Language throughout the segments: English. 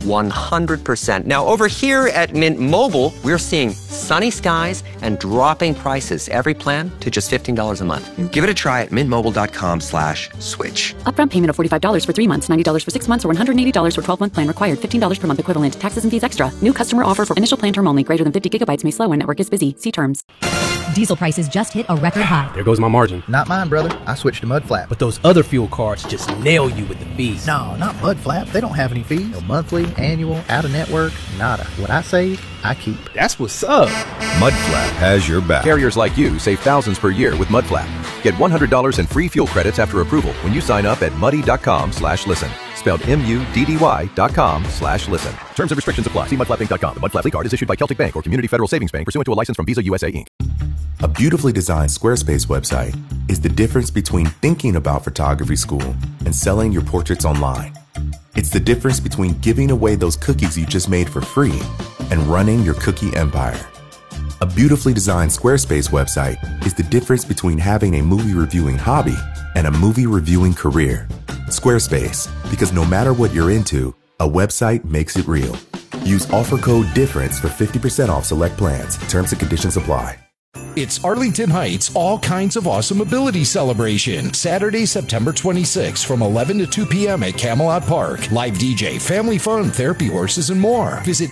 100%. Now, over here at Mint Mobile, we're seeing sunny skies and dropping prices. Every plan to just $15 a month. Give it a try at mintmobile.com/switch. Upfront payment of $45 for 3 months, $90 for 6 months, or $180 for 12-month plan required. $15 per month equivalent. Taxes and fees extra. New customer offer for initial plan term only. Greater than 50 gigabytes may slow when network is busy. See terms. Diesel prices just hit a record high. There goes my margin. Not mine, brother. I switched to Mudflap. But those other fuel cards just nail you with the fees. No, not Mudflap. They don't have any fees. No monthly, annual, out-of-network, nada. What I save, I keep. That's what's up. Mudflap has your back. Carriers like you save thousands per year with Mudflap. Get $100 in free fuel credits after approval when you sign up at muddy.com/listen. Spelled MUDDY.com/listen. Terms and restrictions apply. See mudflapinc.com. The Mudflap card is issued by Celtic Bank or Community Federal Savings Bank pursuant to a license from Visa USA Inc. A beautifully designed Squarespace website is the difference between thinking about photography school and selling your portraits online. It's the difference between giving away those cookies you just made for free and running your cookie empire. A beautifully designed Squarespace website is the difference between having a movie reviewing hobby and a movie reviewing career. Squarespace, because no matter what you're into, a website makes it real. Use offer code DIFFERENCE for 50% off select plans. Terms and conditions apply. It's Arlington Heights All Kinds of Awesome Ability Celebration, Saturday, September 26th from 11 to 2 p.m. at Camelot Park. Live DJ, family fun, therapy horses, and more. Visit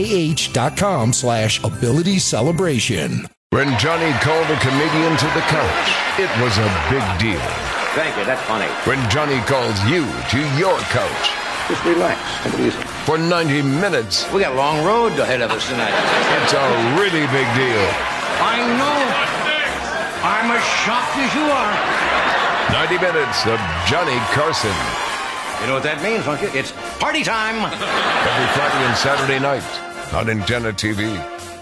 VAH.com/ability celebration. When Johnny called a comedian to the couch, it was a big deal. Thank you, that's funny. When Johnny calls you to your couch. Just relax, take it easy. For 90 minutes. We got a long road ahead of us tonight. It's a really big deal. I know. I'm as shocked as you are. 90 minutes of Johnny Carson. You know what that means, don't you? It's party time. Every Friday and Saturday night on Antenna TV.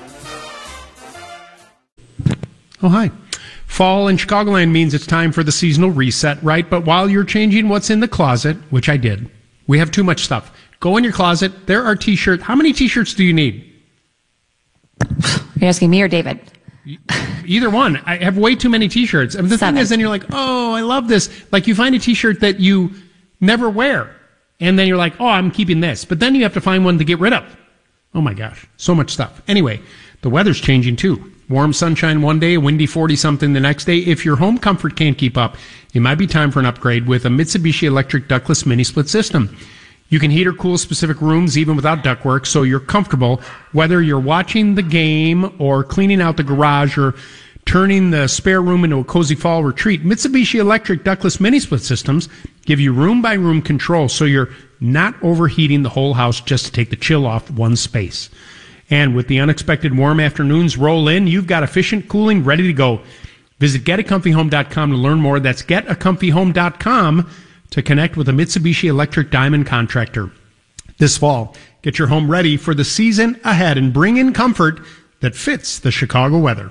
Oh, hi. Fall in Chicagoland means it's time for the seasonal reset, right? But while you're changing what's in the closet, which I did, we have too much stuff. Go in your closet. There are T-shirts. How many T-shirts do you need? Are you asking me or David? Either one. I have way too many T-shirts. And the 7. thing is, then you're like, oh, I love this. Like, you find a T-shirt that you never wear. And then you're like, oh, I'm keeping this. But then you have to find one to get rid of. Oh, my gosh. So much stuff. Anyway, the weather's changing, too. Warm sunshine one day, windy 40-something the next day. If your home comfort can't keep up, it might be time for an upgrade with a Mitsubishi Electric ductless mini-split system. You can heat or cool specific rooms even without ductwork, so you're comfortable whether you're watching the game or cleaning out the garage or turning the spare room into a cozy fall retreat. Mitsubishi Electric ductless mini-split systems give you room-by-room control, so you're not overheating the whole house just to take the chill off one space. And with the unexpected warm afternoons roll in, you've got efficient cooling ready to go. Visit getacomfyhome.com to learn more. That's getacomfyhome.com to connect with a Mitsubishi Electric Diamond contractor. This fall, get your home ready for the season ahead and bring in comfort that fits the Chicago weather.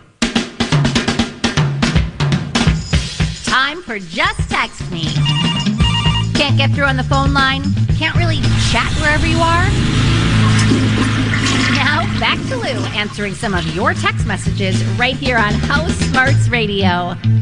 Time for Just Text Me. Can't get through on the phone line? Can't really chat wherever you are? Now, back to Lou answering some of your text messages right here on House Smarts Radio.